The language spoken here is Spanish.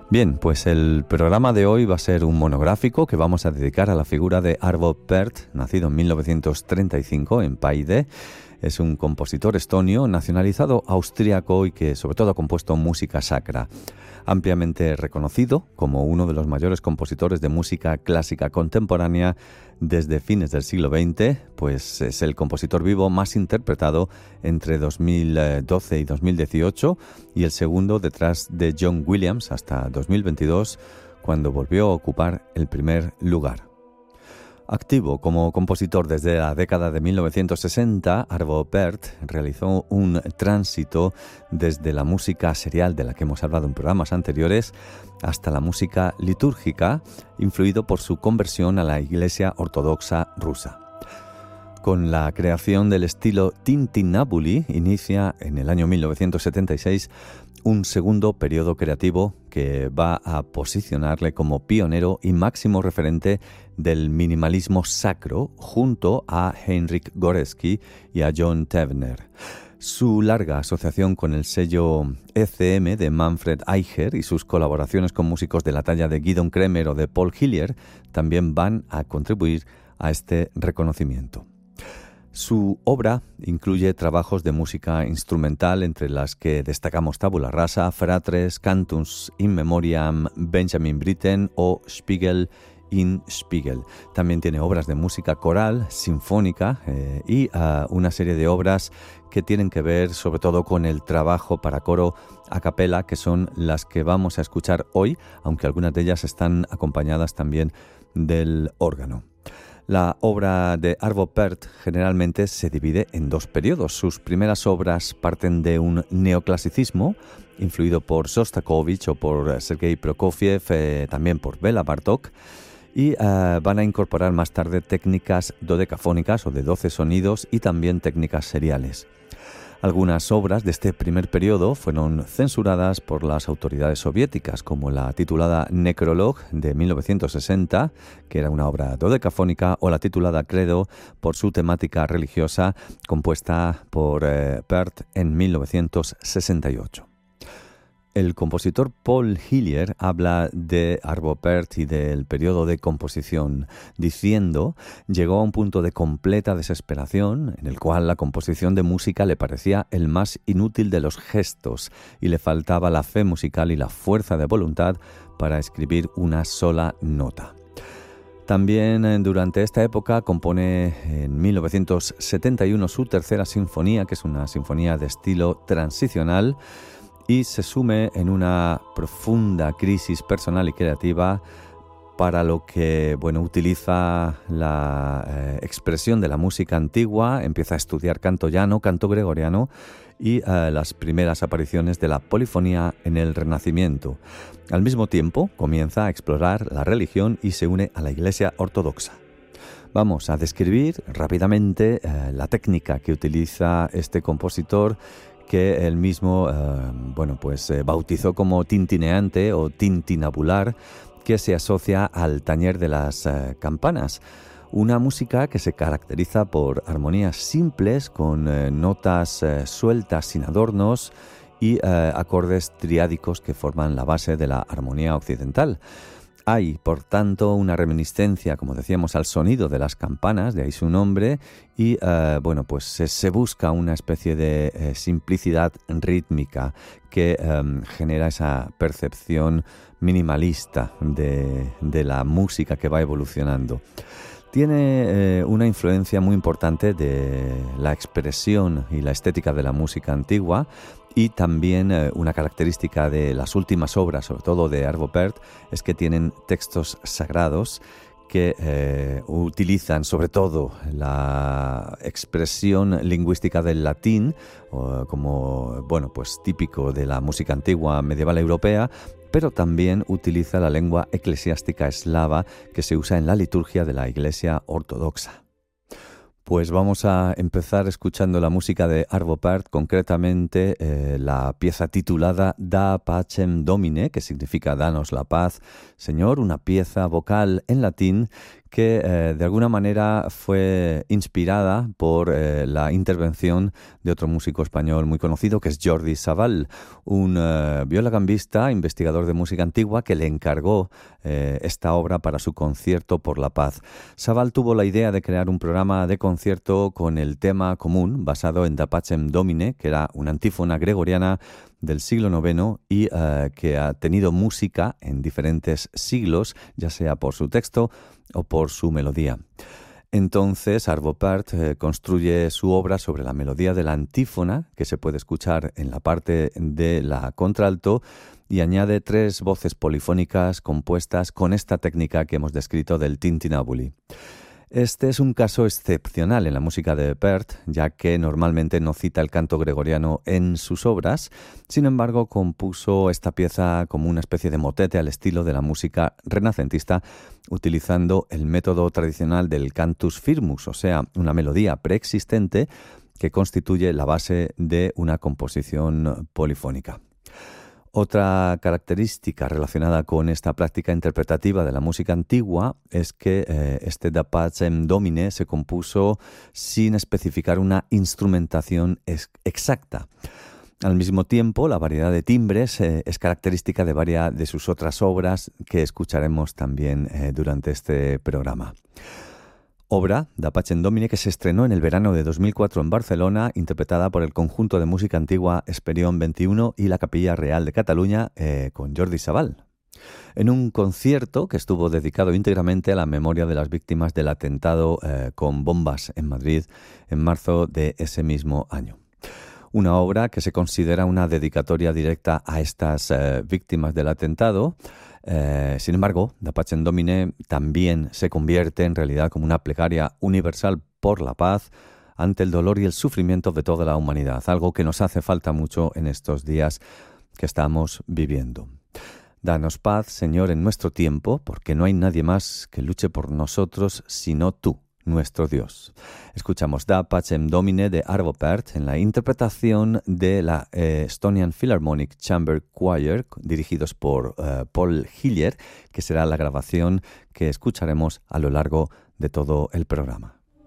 Bien, pues el programa de hoy va a ser un monográfico que vamos a dedicar a la figura de Arvo Pärt, nacido en 1935 en Paide. Es un compositor estonio nacionalizado austríaco y que sobre todo ha compuesto música sacra. Ampliamente reconocido como uno de los mayores compositores de música clásica contemporánea desde fines del siglo XX, pues es el compositor vivo más interpretado entre 2012 y 2018 y el segundo detrás de John Williams hasta 2022, cuando volvió a ocupar el primer lugar. Activo como compositor desde la década de 1960, Arvo Pärt realizó un tránsito desde la música serial de la que hemos hablado en programas anteriores hasta la música litúrgica, influido por su conversión a la Iglesia Ortodoxa rusa. Con la creación del estilo Tintinnabuli inicia en el año 1976 un segundo periodo creativo que va a posicionarle como pionero y máximo referente del minimalismo sacro junto a Heinrich Górecki y a John Tevner. Su larga asociación con el sello ECM de Manfred Eicher y sus colaboraciones con músicos de la talla de Gidon Kremer o de Paul Hillier también van a contribuir a este reconocimiento. Su obra incluye trabajos de música instrumental, entre las que destacamos Tabula Rasa, Fratres, Cantus in Memoriam, Benjamin Britten o Spiegel in Spiegel. También tiene obras de música coral, sinfónica y una serie de obras que tienen que ver sobre todo con el trabajo para coro a capela, que son las que vamos a escuchar hoy, aunque algunas de ellas están acompañadas también del órgano. La obra de Arvo Pärt generalmente se divide en dos periodos. Sus primeras obras parten de un neoclasicismo, influido por Shostakovich o por Sergei Prokofiev, también por Béla Bartók, y van a incorporar más tarde técnicas dodecafónicas o de 12 sonidos y también técnicas seriales. Algunas obras de este primer periodo fueron censuradas por las autoridades soviéticas, como la titulada Necrolog de 1960, que era una obra dodecafónica, o la titulada Credo, por su temática religiosa, compuesta por Pärt en 1968. El compositor Paul Hillier habla de Arvo Pärt y del periodo de composición, diciendo: llegó a un punto de completa desesperación en el cual la composición de música le parecía el más inútil de los gestos y le faltaba la fe musical y la fuerza de voluntad para escribir una sola nota. También durante esta época compone en 1971 su tercera sinfonía, que es una sinfonía de estilo transicional, y se sume en una profunda crisis personal y creativa, para lo que utiliza la expresión de la música antigua, empieza a estudiar canto llano, canto gregoriano y las primeras apariciones de la polifonía en el Renacimiento. Al mismo tiempo comienza a explorar la religión y se une a la Iglesia Ortodoxa. Vamos a describir rápidamente la técnica que utiliza este compositor, que él mismo bautizó como tintineante o tintinabular, que se asocia al tañer de las campanas. Una música que se caracteriza por armonías simples, con notas sueltas sin adornos y acordes triádicos que forman la base de la armonía occidental. Hay, por tanto, una reminiscencia, como decíamos, al sonido de las campanas, de ahí su nombre, y se busca una especie de simplicidad rítmica que genera esa percepción minimalista de la música que va evolucionando. Tiene una influencia muy importante de la expresión y la estética de la música antigua, y también una característica de las últimas obras, sobre todo de Arvo Pärt, es que tienen textos sagrados que utilizan sobre todo la expresión lingüística del latín, típico de la música antigua medieval europea, pero también utiliza la lengua eclesiástica eslava que se usa en la liturgia de la Iglesia Ortodoxa. Pues vamos a empezar escuchando la música de Arvo Pärt, concretamente la pieza titulada Da Pacem Domine, que significa Danos la paz, Señor, una pieza vocal en latín que de alguna manera fue inspirada por la intervención de otro músico español muy conocido, que es Jordi Savall, un violagambista, investigador de música antigua, que le encargó esta obra para su concierto por la paz. Savall tuvo la idea de crear un programa de concierto con el tema común basado en Da Pacem Domine, que era una antífona gregoriana del siglo IX y que ha tenido música en diferentes siglos, ya sea por su texto o por su melodía. Entonces Arvo Pärt construye su obra sobre la melodía de la antífona, que se puede escuchar en la parte de la contralto, y añade 3 voces polifónicas compuestas con esta técnica que hemos descrito del tintinnabuli. Este es un caso excepcional en la música de Pärt, ya que normalmente no cita el canto gregoriano en sus obras. Sin embargo, compuso esta pieza como una especie de motete al estilo de la música renacentista, utilizando el método tradicional del cantus firmus, o sea, una melodía preexistente que constituye la base de una composición polifónica. Otra característica relacionada con esta práctica interpretativa de la música antigua es que este Da Pacem Domine se compuso sin especificar una instrumentación exacta. Al mismo tiempo, la variedad de timbres es característica de varias de sus otras obras que escucharemos también durante este programa. Obra, Da Pacem Domine, que se estrenó en el verano de 2004 en Barcelona, interpretada por el conjunto de música antigua Esperión 21 y la Capilla Real de Cataluña con Jordi Savall, en un concierto que estuvo dedicado íntegramente a la memoria de las víctimas del atentado con bombas en Madrid en marzo de ese mismo año. Una obra que se considera una dedicatoria directa a estas víctimas del atentado. Sin embargo, Da Pacem Domine también se convierte en realidad como una plegaria universal por la paz ante el dolor y el sufrimiento de toda la humanidad, algo que nos hace falta mucho en estos días que estamos viviendo. Danos paz, Señor, en nuestro tiempo, porque no hay nadie más que luche por nosotros sino tú, nuestro Dios. Escuchamos Da Pacem Domine de Arvo Pärt en la interpretación de la Estonian Philharmonic Chamber Choir, dirigidos por Paul Hillier, que será la grabación que escucharemos a lo largo de todo el programa.